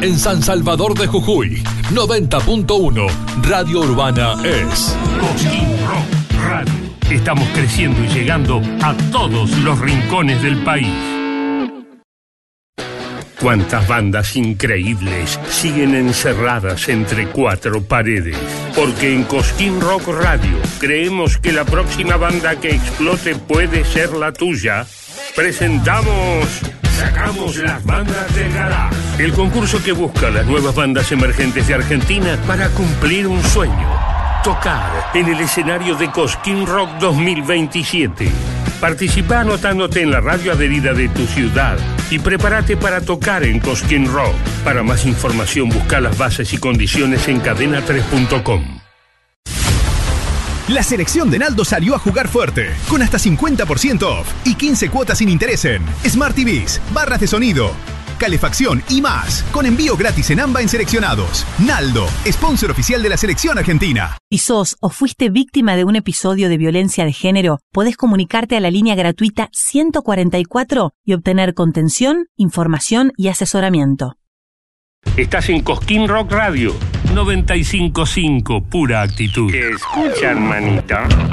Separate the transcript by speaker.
Speaker 1: En San Salvador de Jujuy, 90.1, Radio Urbana es
Speaker 2: Cosquín Rock Radio. Estamos creciendo y llegando a todos los rincones del país. Cuántas bandas increíbles siguen encerradas entre cuatro paredes. Porque en Cosquín Rock Radio creemos que la próxima banda que explote puede ser la tuya. Presentamos Sacamos las bandas del garage. El concurso que busca las nuevas bandas emergentes de Argentina para cumplir un sueño. Tocar en el escenario de Cosquín Rock 2027. Participa anotándote en la radio adherida de tu ciudad y prepárate para tocar en Cosquín Rock. Para más información busca las bases y condiciones en cadena3.com.
Speaker 3: La selección de Naldo salió a jugar fuerte, con hasta 50% off y 15 cuotas sin interés en Smart TVs, barras de sonido, calefacción y más, con envío gratis en AMBA en seleccionados. Naldo, sponsor oficial de la selección argentina.
Speaker 4: Si sos o fuiste víctima de un episodio de violencia de género, podés comunicarte a la línea gratuita 144 y obtener contención, información y asesoramiento.
Speaker 2: Estás en Cosquín Rock Radio 95.5, pura actitud. ¿Qué escuchan, manita?